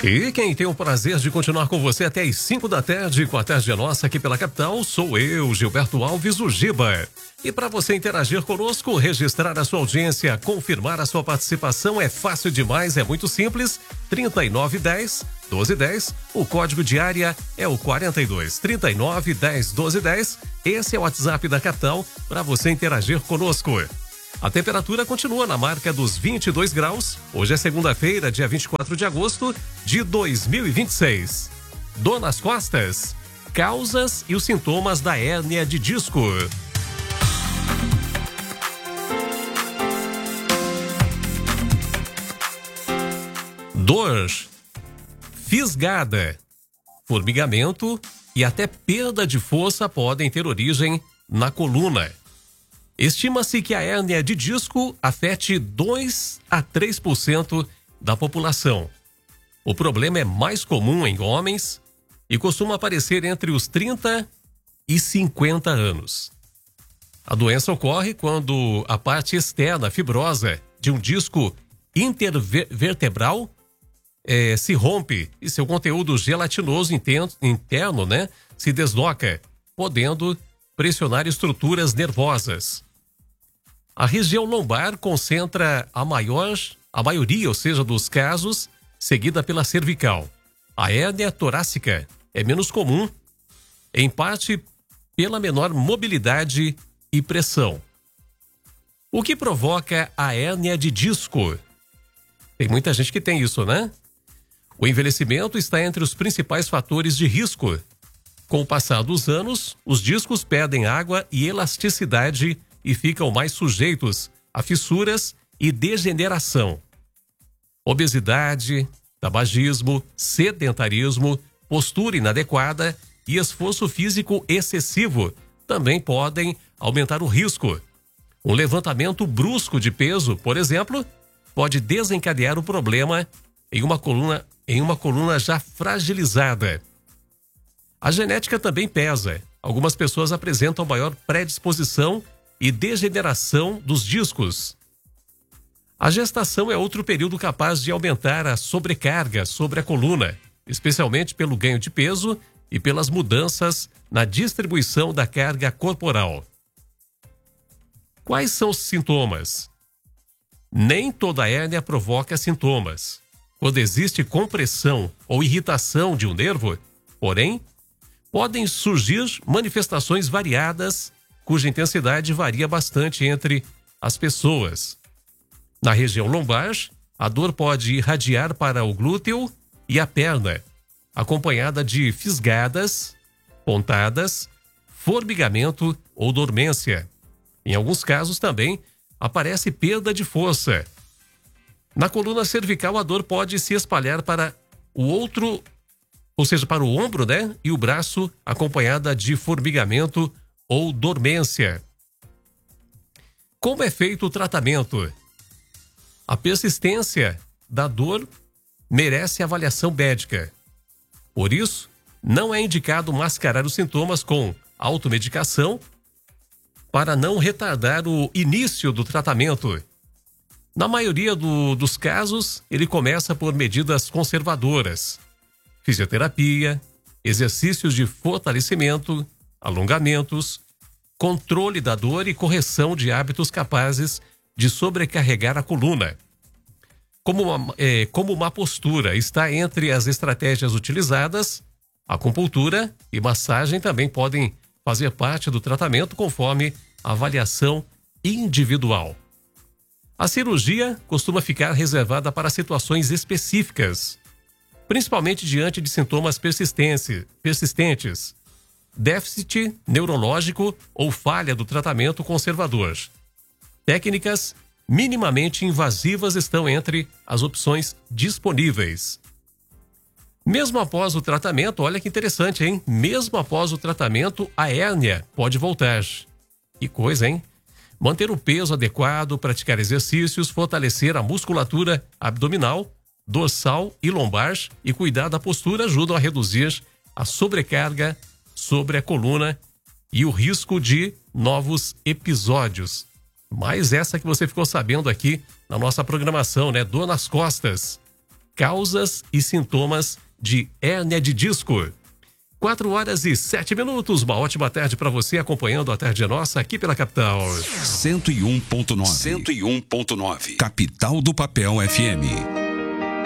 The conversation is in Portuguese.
E quem tem o prazer de continuar com você até às 5 da tarde, com a Tarde é Nossa aqui pela capital, sou eu, Gilberto Alves, o Giba. E para você interagir conosco, registrar a sua audiência, confirmar a sua participação é fácil demais, é muito simples. 3910-1210, o código de área é o 42. 3910-1210, esse é o WhatsApp da capital para você interagir conosco. A temperatura continua na marca dos 22 graus. Hoje é segunda-feira, dia 24 de agosto de 2026. Dor nas costas, causas e os sintomas da hérnia de disco. Dor, fisgada, formigamento e até perda de força podem ter origem na coluna. Estima-se que a hérnia de disco afete 2 a 3% da população. O problema é mais comum em homens e costuma aparecer entre os 30 e 50 anos. A doença ocorre quando a parte externa fibrosa de um disco intervertebral se rompe e seu conteúdo gelatinoso interno, se desloca, podendo pressionar estruturas nervosas. A região lombar concentra a maioria, ou seja, dos casos, seguida pela cervical. A hérnia torácica é menos comum, em parte pela menor mobilidade e pressão. O que provoca a hérnia de disco? Tem muita gente que tem isso, né? O envelhecimento está entre os principais fatores de risco. Com o passar dos anos, os discos perdem água e elasticidade e ficam mais sujeitos a fissuras e degeneração. Obesidade, tabagismo, sedentarismo, postura inadequada e esforço físico excessivo também podem aumentar o risco. Um levantamento brusco de peso, por exemplo, pode desencadear o problema em uma coluna já fragilizada. A genética também pesa. Algumas pessoas apresentam maior predisposição e degeneração dos discos. A gestação é outro período capaz de aumentar a sobrecarga sobre a coluna, especialmente pelo ganho de peso e pelas mudanças na distribuição da carga corporal. Quais são os sintomas? Nem toda hérnia provoca sintomas. Quando existe compressão ou irritação de um nervo, porém, podem surgir manifestações variadas cuja intensidade varia bastante entre as pessoas. Na região lombar, a dor pode irradiar para o glúteo e a perna, acompanhada de fisgadas, pontadas, formigamento ou dormência. Em alguns casos também aparece perda de força. Na coluna cervical, a dor pode se espalhar para o outro, ou seja, para o ombro, e o braço, acompanhada de formigamento ou dormência. Como é feito o tratamento? A persistência da dor merece avaliação médica. Por isso, não é indicado mascarar os sintomas com automedicação para não retardar o início do tratamento. Na maioria dos casos, ele começa por medidas conservadoras: fisioterapia, exercícios de fortalecimento, alongamentos, controle da dor e correção de hábitos capazes de sobrecarregar a coluna. Como uma postura está entre as estratégias utilizadas, acupuntura e massagem também podem fazer parte do tratamento conforme a avaliação individual. A cirurgia costuma ficar reservada para situações específicas, principalmente diante de sintomas persistentes, déficit neurológico ou falha do tratamento conservador. Técnicas minimamente invasivas estão entre as opções disponíveis. Mesmo após o tratamento, olha que interessante, hein? Mesmo após o tratamento, a hérnia pode voltar. Que coisa, hein? Manter o peso adequado, praticar exercícios, fortalecer a musculatura abdominal, dorsal e lombar e cuidar da postura ajudam a reduzir a sobrecarga sobre a coluna e o risco de novos episódios. Mais essa que você ficou sabendo aqui na nossa programação, dor nas costas, causas e sintomas de hérnia de disco. 4h07. Uma ótima tarde para você, acompanhando a Tarde Nossa aqui pela Capital. 101.9. Capital do Papel FM.